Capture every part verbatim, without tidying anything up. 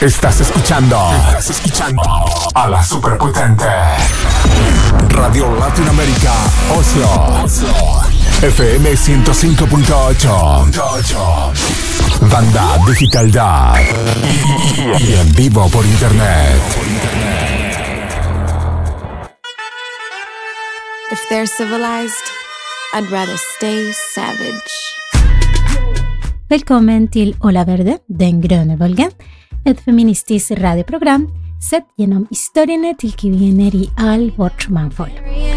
Estás escuchando, estás escuchando a la superpotente Radio Latinoamérica Oslo, Oslo. F M ciento cinco punto ocho. Banda Digital Da y en vivo por internet. If they're civilized, I'd rather stay savage. Velkommen til Ola Verde, Den grønne bølgen, et feministisk radioprogram sett gjennom historiene til kvinner i all vårt mangfold.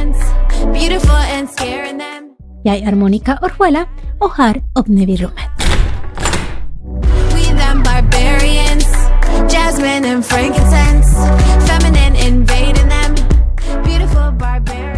Jeg er Monica Orjuela, og her åpner vi rommet. We them barbarians, jasmine and frankincense, feminine invading them, beautiful barbarians.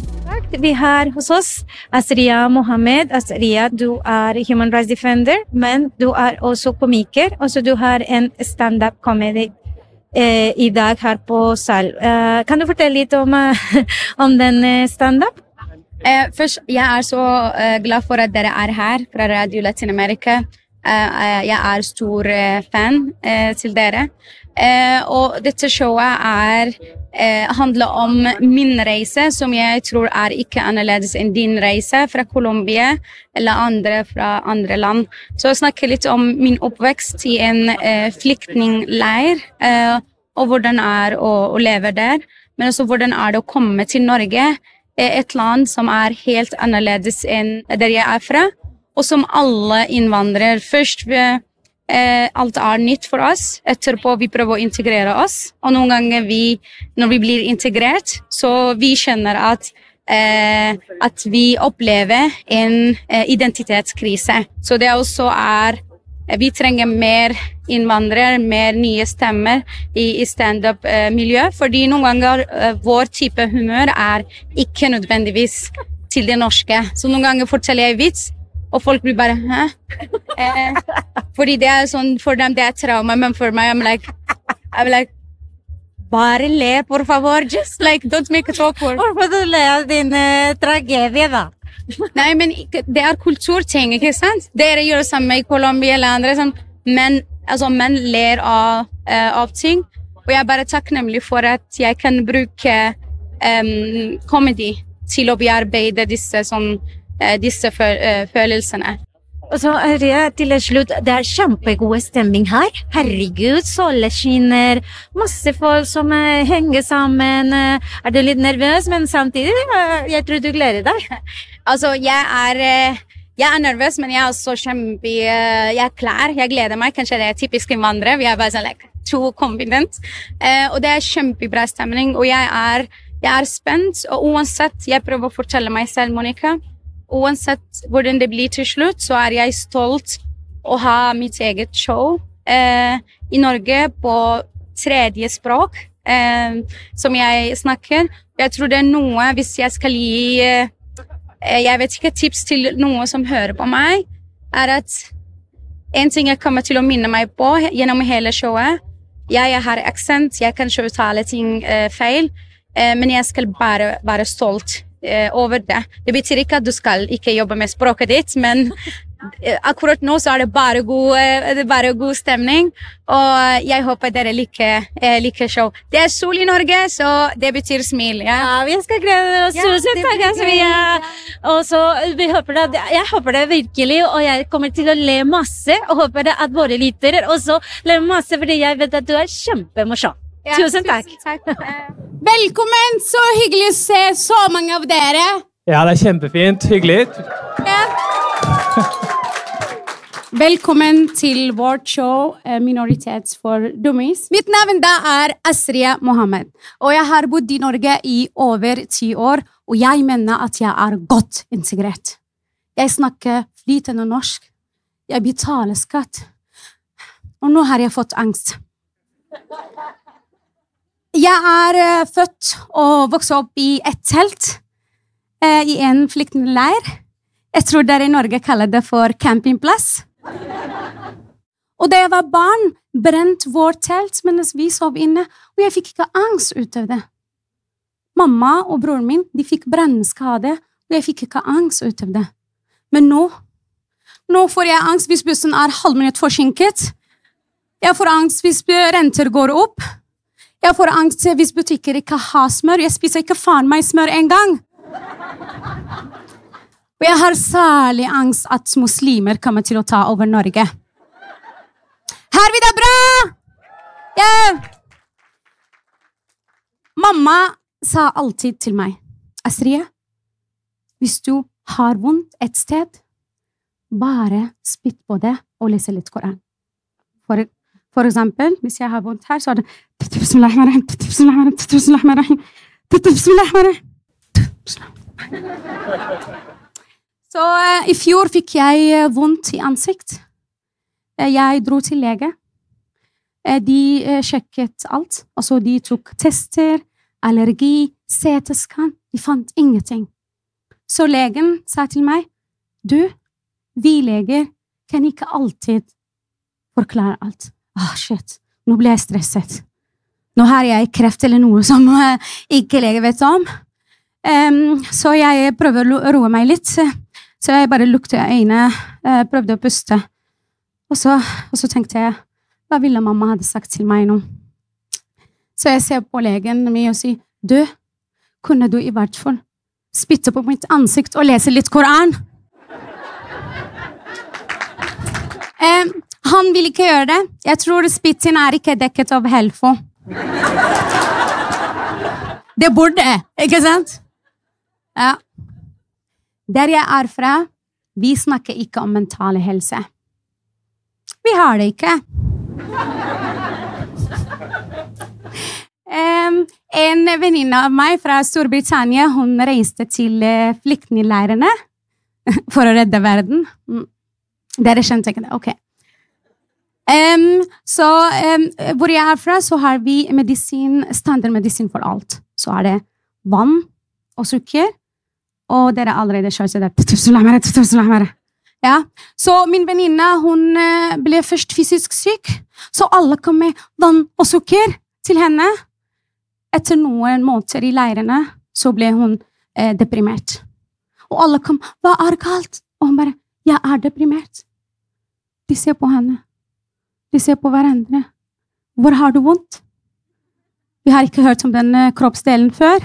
Vi har hos oss Asria Mohammed. Asria, du er human rights defender, men du er også komiker, og så du har en stand-up comedy eh, i dag her på Sal. Eh, kan du fortelle litt om, om den stand-up? Eh, først, jeg er så uh, glad for at dere er her fra Radio Latinamerika. Uh, jeg er stor uh, fan uh, til dere. Uh, og dette showet er, uh, handler om min reise, som jeg tror er ikke annerledes enn din reise fra Colombia eller andre fra andre land. Så jeg snakker litt om min oppvekst i en uh, flyktningleir, uh, og hvordan det er å, å leve der, men også hvordan er det å komme til Norge, et land som er helt annerledes enn der jeg er fra, og som alle innvandrere først eh, alt er nytt for oss, etterpå vi prøver å integrere oss, og noen ganger vi, når vi blir integrert, så vi kjenner at, eh, at vi opplever en eh, identitetskrise. Så det også er, vi trenger mer innvandrere, mer nye stemmer i, i stand-up-miljø, eh, fordi noen ganger eh, vår type humør er ikke nødvendigvis til det norske. Så noen ganger forteller jeg vits, og folk blir bare, hæ? Eh, fordi det er sånn, for dem det er trauma, men for meg, I'm like, I'm like, bare le, por favor, just like, don't make it awkward. Hvorfor du le av din uh, tragedie, da? Nei, men det er kulturting, ikke sant? Dere gjør det samme i Colombia eller andre, sånn, men, altså, menn ler av, uh, av ting, og jeg er bare takknemlig for at jeg kan bruke um, comedy til å bearbeide disse sånn, disse følelsene. Og så er det til slutt, det er kjempegod stemning her. Herregud, solen skinner, masse folk som henger sammen. Er du litt nervøs, men samtidig, jeg tror du gleder deg. Altså, jeg er, jeg er nervøs, men jeg er også kjempe, jeg er klar, jeg gleder meg. Kanskje det er typisk innvandrere, vi er bare sånn, like, to confident. Og det er kjempebra stemning, og jeg er, jeg er spent, og uansett, jeg prøver å fortelle meg selv, Monica, uansett hvordan det blir til slutt, så er jeg stolt å ha mitt eget show eh, i Norge på tredje språk eh, som jeg snakker. Jeg tror det er noe, hvis jeg skal gi, eh, jeg vet ikke, tips til noen som hører på meg, er at en ting jeg kommer til å minne meg på gjennom hele showet, jeg har aksent, jeg kan ikke uttale ting eh, feil, eh, men jeg skal bare være stolt over det. Det betyr ikke at du skal ikke jobbe med språket ditt, men akkurat nå så er det bare god, det er bare god stemning, og jeg håper dere liker, liker show. Det er sol i Norge, så det betyr smil, ja. Ja, vi skal glede oss. Ja, tusen takk, Asria. Og så, vi håper det, jeg håper det virkelig, og jeg kommer til å le masse, og håper det at våre lyttere også ler masse, fordi jeg vet at du er kjempemorsom. Ja, tusen takk. Tusen takk. Velkommen, så hyggelig å se så mange av dere. Ja, det er kjempefint, hyggelig. Ja. Velkommen til vårt show Minoritets for Dummies. Mitt navn da er Asria Mohammed, og jeg har bodd i Norge i over ti år, og jeg mener at jeg er godt integrert. Jeg snakker flytende norsk, jeg betaler skatt, og nå har jeg fått angst. Jeg er uh, født og vokst opp i et telt uh, i en flyktningleir. Jeg tror dere i Norge kaller det for campingplass. Og da jeg var barn, brent vårt telt mens vi sov inne, og jeg fikk ikke angst ut av det. Mamma og broren min, de fikk brennskade, og jeg fikk ikke angst ut av det. Men nå, nå får jeg angst hvis bussen er halv minutt forsinket. Jeg får angst hvis renter går opp. Jeg får angst hvis butikker ikke har smør. Jeg spiser ikke faen meg smør en gang. Og jeg har særlig angst at muslimer kommer til å ta over Norge. Hervid er bra! Yeah. Mamma sa alltid til meg, Astrid, hvis du har vondt et sted, bare spytt på det og lese litt Koran. For For eksempel, hvis jeg har vondt her, så er det Bismillahirrahmanirrahim, Bismillahirrahmanirrahim, Bismillahirrahmanirrahim, Bismillahirrahmanirrahim. Så uh, i fjor fikk jeg vondt i ansikt. Uh, jeg dro til lege. Uh, de uh, sjekket alt. Altså, de tok tester, allergi, C T-skann. De fant ingenting. Så legen sa til meg, du, vi leger kan ikke alltid forklare alt. Ah, shit. Nå ble jeg stresset. Nå har jeg kreft eller noe som uh, ikke lege vet om. Um, så jeg prøver å roe meg litt. Så jeg bare lukte øynene, uh, prøvde å puste. Og så, og så tenkte jeg, hva ville mamma hadde sagt til meg nå? Så jeg ser på legen min og sier, du, kunne du i hvert fall spytte på mitt ansikt og lese litt Koran? Um, Han vil ikke gjøre det. Jeg tror spytten er ikke dekket av Helfo. Det burde, ikke sant? Ja. Der jeg er fra, vi snakker ikke om mentale helse. Vi har det ikke. Um, en venninne av meg fra Storbritannia, hun reiste til uh, flyktningleirene for å redde verden. Dere skjønte ikke det, ok. Um, så um, hvor jeg er fra, så har vi medisin, standardmedisin for alt. Så er det vann og sukker, og dere allerede skjønner det. Ja. Så min venninne, hun uh, ble først fysisk syk, så alle kom med vann og sukker til henne. Etter noen måneder i leirene, så ble hun uh, deprimert. Og alle kom, hva er galt? Og hun bare, jeg er deprimert. De ser på henne. De ser på hverandre. Hvor har du vondt? Vi har ikke hørt om den kroppsdelen før.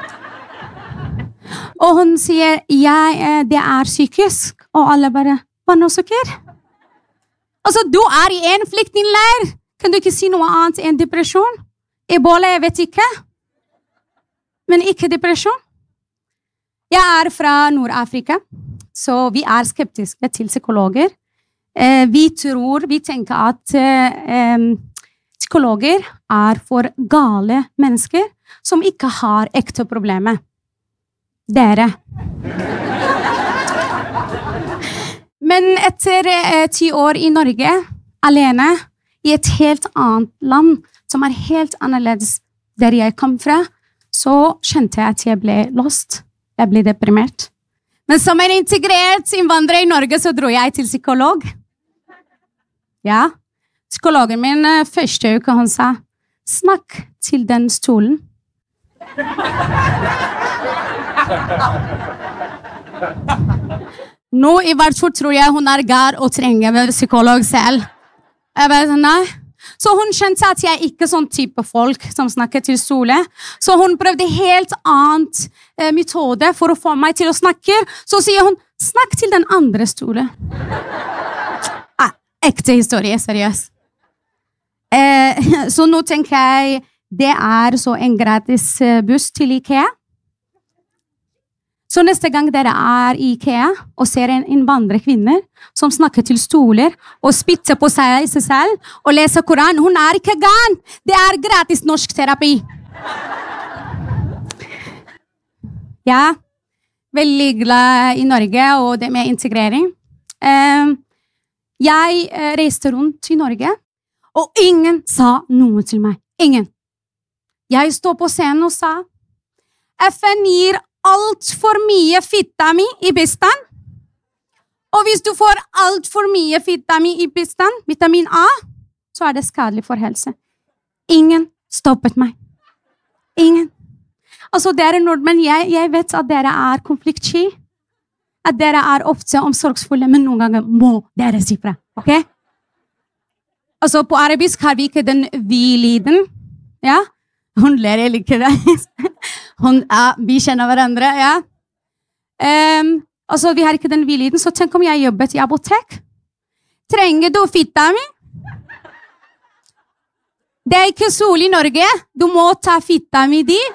Og hun sier, jeg, det er psykisk. Og alle bare, vann og sukker? Altså, du er i en flyktningleir. Kan du ikke si noe annet enn depresjon? Ebola, jeg vet ikke. Men ikke depresjon. Jeg er fra Nord-Afrika, så vi er skeptiske til psykologer. Eh, vi tror, vi tenker at eh, psykologer er for gale mennesker som ikke har ekte problemer. Dere. Men etter eh, ti år i Norge, alene, i et helt annet land, som er helt annerledes der jeg kom fra, så skjønte jeg at jeg ble lost. Jeg ble deprimert. Men som en integrert innvandrer i Norge, så dro jeg til psykolog. Ja, psykologen min første uke, han sa, snakk til den stolen. Nå i hvert fall tror jeg hun er gal og trenger en psykolog selv. Jeg vet, nei. Så hun skjønte at jeg ikke er sånn type folk som snakker til stolen. Så hun prøvde helt annet eh, metode for å få meg til å snakke. Så sier hun, snakk til den andre stolen. Ekte historie, seriøst. Eh, så nå tenker jeg, det er så en gratis buss til IKEA. Så neste gang dere er i IKEA og ser en innvandrerkvinne som snakker til stoler og spytter på seg selv og leser Koran, hun er ikke gal. Det er gratis norsk terapi. Ja, veldig glad i Norge og det med integrering. Eh, Jeg eh, reiste rundt i Norge, og ingen sa noe til meg. Ingen. Jeg stod på scenen og sa, F N gir alt for mye vitamin i bistand. Og hvis du får alt for mye vitamin i bistand, vitamin A, så er det skadelig for helse. Ingen stoppet meg. Ingen. Altså, dere nordmenn, jeg, jeg vet at dere er konfliktsky. At dere er ofte omsorgsfulle, men noen ganger må dere si fra, ok? Altså, på arabisk har vi ikke den vi-lyden. Ja? Hun ler, jeg liker det. Hun, ja, vi kjenner hverandre, ja. Um, altså, vi har ikke den vi-lyden, så tenk om jeg jobbet i apotek. Trenger du fitta mi? Det er ikke sol i Norge. Du må ta fitta mi di.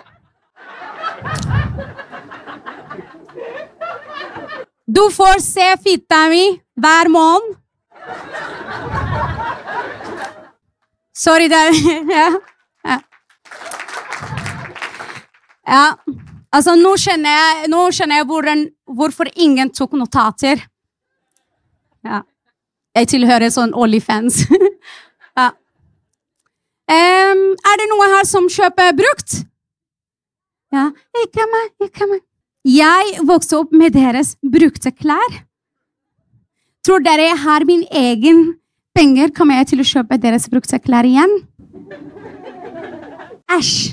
Du får se fitta mi hver måned. Sorry, det ja. Ja. Ja. Altså, nå skjønner jeg, nå skjønner jeg hvordan, hvorfor ingen tok notater. Ja. Jeg tilhører sånn OnlyFans. Ja. Um, er det noe her som kjøper brukt? Ja, ikke meg, ikke meg. Jeg vokste opp med deres brukte klær. Tror dere jeg har min egen penger, kommer jeg til å kjøpe deres brukte klær igjen? Æsj.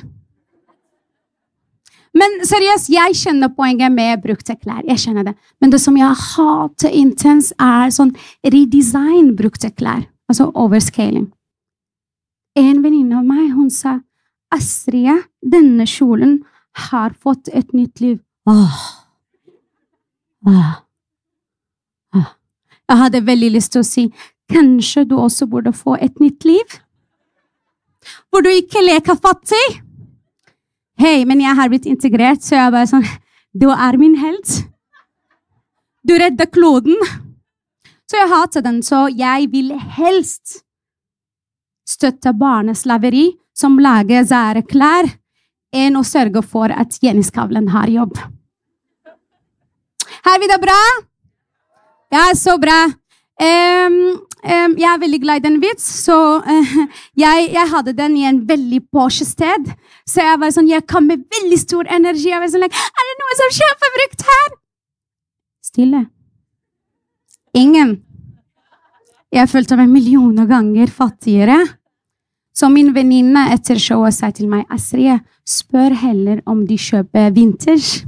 Men seriøst, jeg kjenner poenget med brukte klær. Jeg kjenner det. Men det som jeg hater intens er sånn redesign brukte klær. Altså overscaling. En venninne av meg, hun sa, Astrid, denne kjolen har fått et nytt liv. Åh. Åh. Åh. Jeg hadde veldig lyst til å si, kanskje du også burde få et nytt liv? Hvor du ikke leker fattig? Hei, men jeg har blitt integrert, så jeg bare sånn, du er min helt. Du redder kloden. Så jeg hater den, så jeg vil helst støtte barneslaveri som lager sære klær, enn å sørge for at Jenny Skavlan har jobb. Har vi det bra? Ja, så bra. Um, um, jeg er veldig glad i den vits, så uh, jeg, jeg hadde den i en veldig Porsche sted. Så jeg var sånn, jeg kom med veldig stor energi. Jeg var sånn, like, er det noe som kjøper brukt her? Stille. Ingen. Jeg følte meg millioner ganger fattigere. Så min venninne etter showet sa til meg, Astrid, spør heller om de kjøper vintage.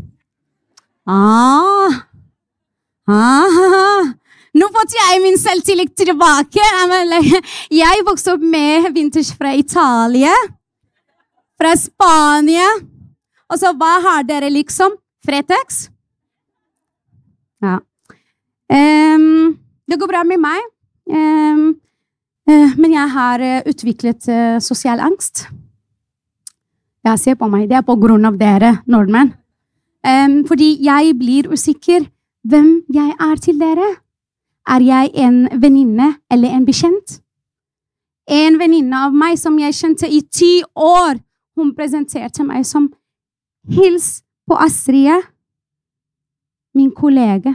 Ah, ah, nå fått jeg min selvtillit tilbake. Jeg vokste opp med vintage fra Italia, fra Spania. Og så hva har dere liksom? Fretex? Ja. Um, det går bra med meg. Um, uh, men jeg har uh, utviklet uh, sosial angst. Ja, se på meg. Det er på grunn av dere, nordmenn. Um, fordi jeg blir usikker hvem jeg er til dere. Er jeg en venninne eller en bekjent? En venninne av meg som jeg kjente i ti år, hun presenterte meg som hils på Astrid, min kollega.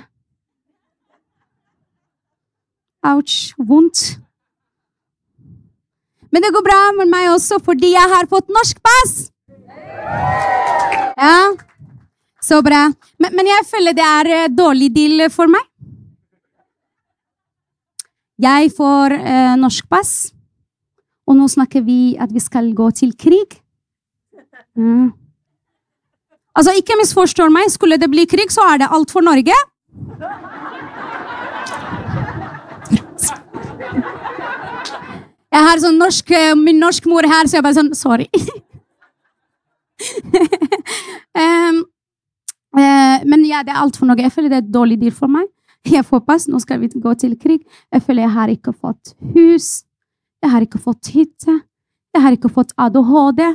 Ouch, vondt. Men det går bra med meg også, fordi jeg har fått norsk pass. Ja, så bra. Men, men jeg føler det er dårlig deal for meg. Jeg får eh, norsk pass, og nå snakker vi at vi skal gå til krig. Mm. Altså, ikke misforstår meg, skulle det bli krig, så er det alt for Norge. Jeg har sånn norsk, min norsk mor her, så jeg bare sånn, sorry. um, uh, men ja, det er alt for Norge. Jeg føler det er et dårlig deal for meg. Jeg får pass, nå skal vi gå til krig. Jeg føler jeg har ikke fått hus. Jeg har ikke fått hytte. Jeg har ikke fått A D H D.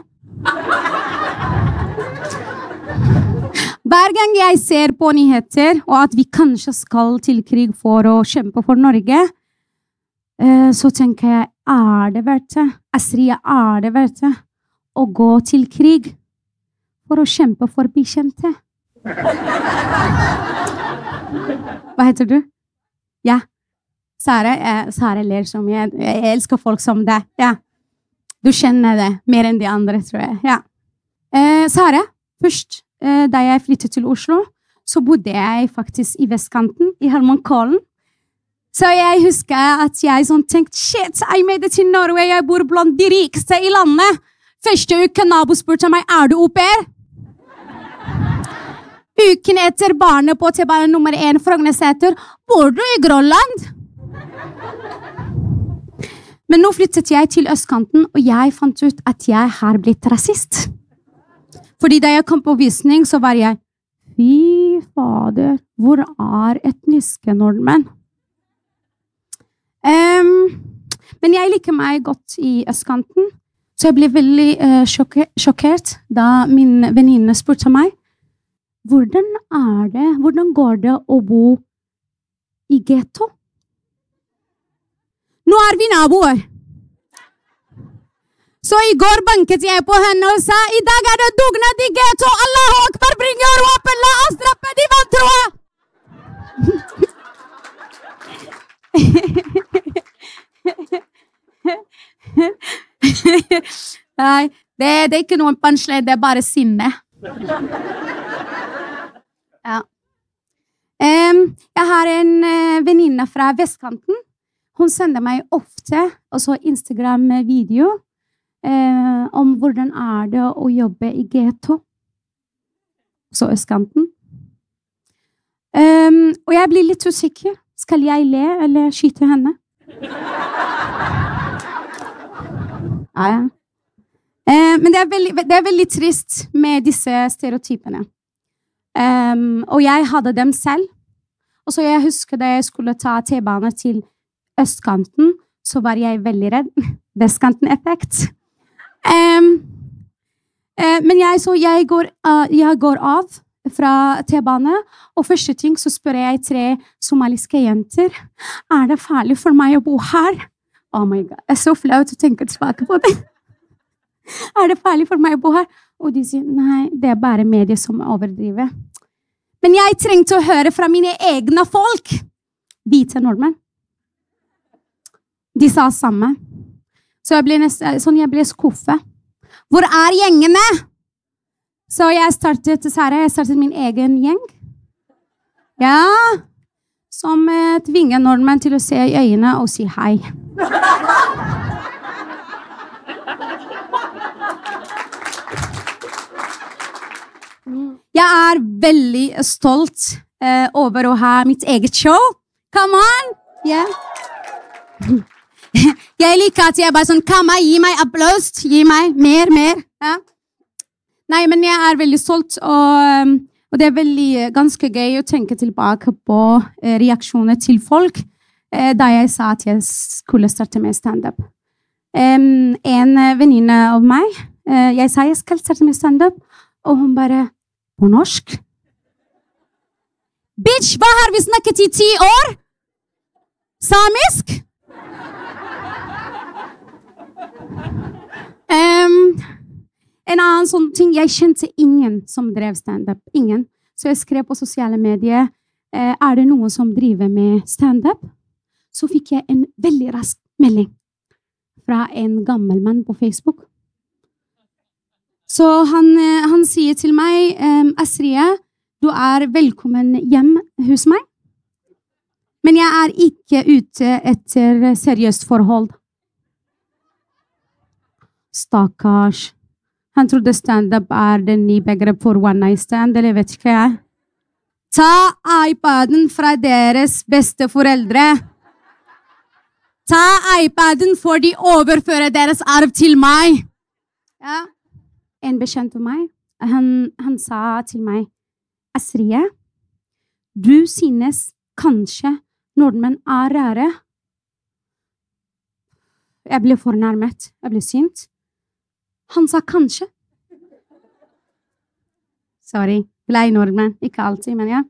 Hver gang jeg ser på nyheter, og at vi kanskje skal til krig for å kjempe for Norge, så tenker jeg, er det verdt det? Astrid, er det verdt det å gå til krig for å kjempe for bekjente? Hva heter du? Ja. Sara, eh, Sara ler som jeg. Jeg elsker folk som deg. Ja. Du kjenner det mer enn de andre, tror jeg. Ja. Eh, Sara, først, eh, da jeg flyttet til Oslo, så bodde jeg faktisk i vestkanten, i Holmenkollen. Så jeg husker at jeg sånn tenkte, shit, jeg made it til Norge, jeg bor blant de rikeste i landet. Første uke nabo spurte meg, er du au pair? Uken etter barnet på T-bane nummer én, Frognerseter, bor du i Grønland? Men nå flyttet jeg til østkanten, og jeg fant ut at jeg har blitt rasist. Fordi da jeg kom på visning, så var jeg, fy fader, hvor er etniske nordmenn? Um, men jeg liker meg godt i østkanten, så jeg ble veldig uh, sjokker, sjokkert da min venninne spurte meg, hvordan er det, hvordan går det å bo i ghetto? Nå er vi naboer. Så i går banket jeg på henne og sa, i dag er det dugnad i ghetto, Allahu Akbar, bring your våpen, la oss drappe de vantroa! Nei, det, det er ikke noen punchline, det er bare sinne. Ja. Um, jeg har en uh, venninne fra vestkanten. Hun sender meg ofte også Instagram-video eh, om hvordan er det å jobbe i ghetto. Så østkanten. Um, og jeg blir litt usikker. Skal jeg le eller skyte henne? Ja, ja. Eh, men det er, veldig, det er veldig trist med disse stereotypene. Um, og jeg hadde dem selv. Og så jeg husker da jeg skulle ta T-bane til østkanten, så var jeg veldig redd. Vestkanten-effekt. Um, uh, men jeg, så jeg går, uh, jeg går av fra T-bane, og første ting så spør jeg tre somaliske jenter, er det farlig for meg å bo her? Oh my god, det er så flaut å tenke tilbake på det. Er det farlig for meg å bo her? Og de sier, nei, det er bare medier som overdriver. Men jeg trengte å høre fra mine egne folk. Hvite nordmenn. De sa samme. Så jeg ble, nesten, sånn jeg ble skuffet. Hvor er gjengene? Så jeg startet, Sara, jeg startet min egen gjeng. Ja. Som eh, tvinger nordmenn til å se i øynene og si hei. Jeg er veldig stolt eh, over å ha mitt eget show. Come on! Yeah. Jeg liker at jeg bare sånn, kom her, gi meg applaus, gi meg mer, mer. Ja. Nei, men jeg er veldig stolt, og, og det er veldig ganske gøy å tenke tilbake på eh, reaksjoner til folk eh, da jeg sa at jeg skulle starte med stand-up. Um, en venninne av meg, eh, jeg sa jeg skal starte med stand-up, og hun bare, på norsk? Bitch, hva har vi snakket i ti år? Samisk? Um, en annen sånn ting, jeg kjente ingen som drev stand-up, ingen. Så jeg skrev på sosiale medier, eh, er det noen som driver med stand-up? Så fikk jeg en veldig rask melding fra en gammel mann på Facebook. Så han, han sier til meg, um, Asriya, du er velkommen hjem hos meg, men jeg er ikke ute etter seriøst forhold. Stakkars. Han trodde stand-up er den nye begrep for one night stand, eller vet ikke jeg. Ta iPaden fra deres beste foreldre. Ta iPaden for de overfører deres arv til meg. Ja. En bekjent av meg, han, han sa til meg, Asriya, du synes kanskje nordmenn er rare. Jeg ble fornærmet, jeg ble sint. Han sa kanskje. Sorry, glad i nordmenn, ikke alltid, men ja.